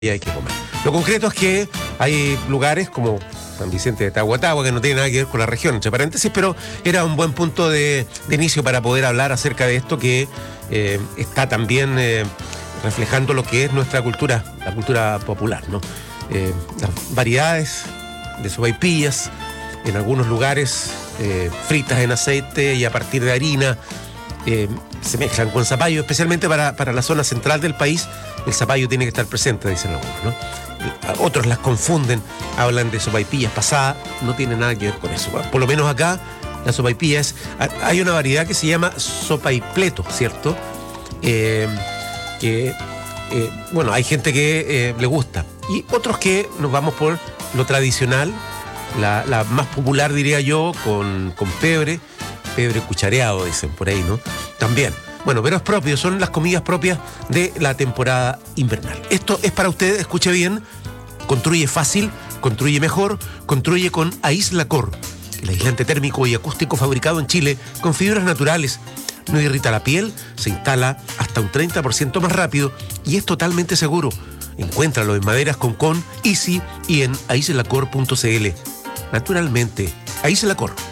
y hay que comer. Lo concreto es que hay lugares como San Vicente de Tahuatahua, que no tiene nada que ver con la región, entre paréntesis, pero era un buen punto de inicio para poder hablar acerca de esto que está también reflejando lo que es nuestra cultura, la cultura popular, ¿no? Las variedades de sopaipillas, en algunos lugares fritas en aceite y a partir de harina, se mezclan con zapallo, especialmente para la zona central del país. El zapallo tiene que estar presente, dicen algunos, ¿no? Otros las confunden, hablan de sopaipillas pasadas, no tiene nada que ver con eso. Por lo menos acá, la sopaipilla es... Hay una variedad que se llama sopaipleto, ¿cierto? Bueno, hay gente que le gusta. Y otros que nos vamos por lo tradicional, la más popular, diría yo, con pebre cuchareado, dicen por ahí, ¿no? También. Bueno, pero es propio, son las comidas propias de la temporada invernal. Esto es para usted, escuche bien, construye fácil, construye mejor, construye con Aislacor, el aislante térmico y acústico fabricado en Chile con fibras naturales. No irrita la piel, se instala hasta un 30% más rápido y es totalmente seguro. Encuéntralo en maderas con Easy y en aislacor.cl. Naturalmente, Aislacor.